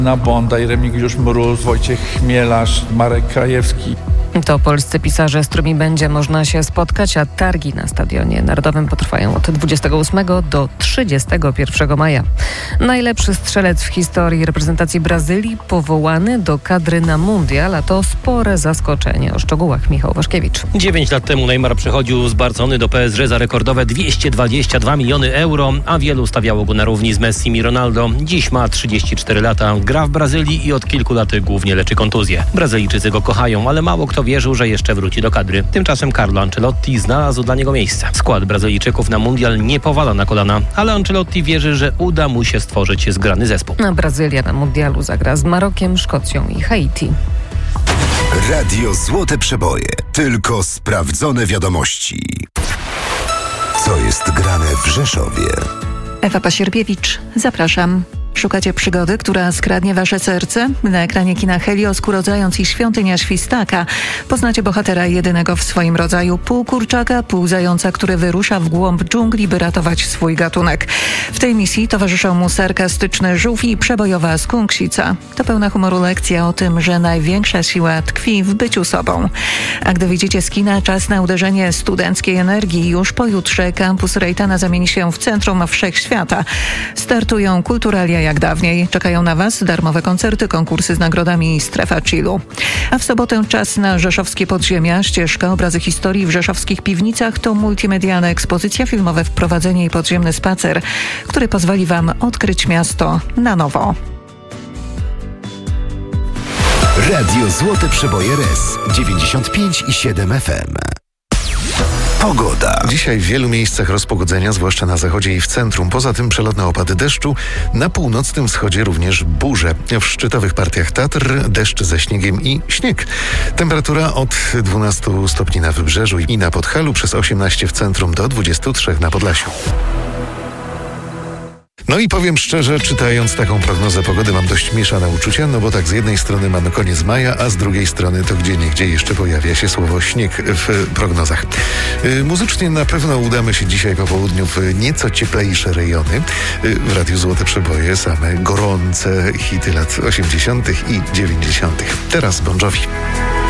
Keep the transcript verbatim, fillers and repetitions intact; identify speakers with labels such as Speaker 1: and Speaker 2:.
Speaker 1: Na Boндaj, Remigiusz Mróz, Wojciech Chmielarz, Marek Krajewski.
Speaker 2: To polscy pisarze, z którymi będzie można się spotkać, a targi na Stadionie Narodowym potrwają od dwudziestego ósmego do trzydziestego pierwszego maja. Najlepszy strzelec w historii reprezentacji Brazylii powołany do kadry na mundial, a to spore zaskoczenie. O szczegółach Michał Waszkiewicz.
Speaker 3: Dziewięć lat temu Neymar przechodził z Barcony do P S G za rekordowe dwieście dwadzieścia dwa miliony euro, a wielu stawiało go na równi z Messim i Ronaldo. Dziś ma trzydzieści cztery lata, gra w Brazylii i od kilku lat głównie leczy kontuzje. Brazylijczycy go kochają, ale mało kto wierzył, że jeszcze wróci do kadry. Tymczasem Carlo Ancelotti znalazł dla niego miejsce. Skład Brazylijczyków na mundial nie powala na kolana, ale Ancelotti wierzy, że uda mu się stworzyć zgrany zespół.
Speaker 2: A Brazylia na mundialu zagra z Marokiem, Szkocją i Haiti.
Speaker 4: Radio Złote Przeboje. Tylko sprawdzone wiadomości. Co jest grane w Rzeszowie?
Speaker 5: Ewa Pasierbiewicz, zapraszam. Szukacie przygody, która skradnie wasze serce? Na ekranie kina Helios, Kurodzając i Świątynia Świstaka poznacie bohatera jedynego w swoim rodzaju, pół kurczaka, pół zająca, który wyrusza w głąb dżungli, by ratować swój gatunek. W tej misji towarzyszą mu sarkastyczny żółw i przebojowa skunksica. To pełna humoru lekcja o tym, że największa siła tkwi w byciu sobą. A gdy wyjdziecie z kina, czas na uderzenie studenckiej energii. Już pojutrze kampus Rejtana zamieni się w centrum wszechświata. Startują kulturalia jak dawniej. Czekają na Was darmowe koncerty, konkursy z nagrodami i strefa chillu. A w sobotę czas na rzeszowskie podziemia. Ścieżka, obrazy historii w rzeszowskich piwnicach to multimedialna ekspozycja, filmowe wprowadzenie i podziemny spacer, który pozwoli Wam odkryć miasto na nowo.
Speaker 4: Radio Złote Przeboje R E S dziewięćdziesiąt pięć i siedem F M. Pogoda.
Speaker 6: Dzisiaj w wielu miejscach rozpogodzenia, zwłaszcza na zachodzie i w centrum. Poza tym przelotne opady deszczu. Na północnym wschodzie również burze. W szczytowych partiach Tatr deszcz ze śniegiem i śnieg. Temperatura od dwunastu stopni na Wybrzeżu i na Podhalu, przez osiemnaście w centrum do dwudziestu trzech na Podlasiu. No i powiem szczerze, czytając taką prognozę pogody, mam dość mieszane uczucia, no bo tak, z jednej strony mamy koniec maja, a z drugiej strony to gdzieniegdzie jeszcze pojawia się słowo śnieg w prognozach. Yy, muzycznie na pewno udamy się dzisiaj po południu w nieco cieplejsze rejony. Yy, w Radiu Złote Przeboje same gorące hity lat osiemdziesiątych i dziewięćdziesiątych. Teraz Bon Jovi.